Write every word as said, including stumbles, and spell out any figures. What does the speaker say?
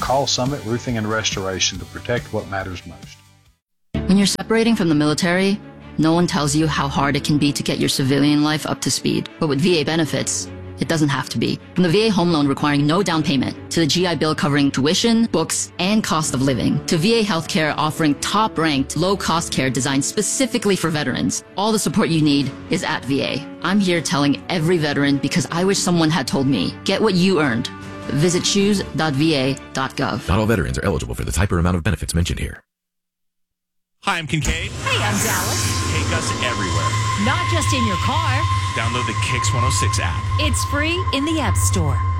Call Summit Roofing and Restoration to protect what matters most. When you're separating from the military, no one tells you how hard it can be to get your civilian life up to speed. But with V A benefits, it doesn't have to be. From the V A home loan requiring no down payment, to the G I Bill covering tuition, books, and cost of living, to V A healthcare offering top-ranked, low-cost care designed specifically for veterans, all the support you need is at V A. I'm here telling every veteran because I wish someone had told me. Get what you earned. Visit choose dot v a dot gov. Not all veterans are eligible for the type or amount of benefits mentioned here. Hi, I'm Kincaid. Hey, I'm Dallas. Take us everywhere. Not just in your car. Download the Kicks one oh six app. It's free in the App Store.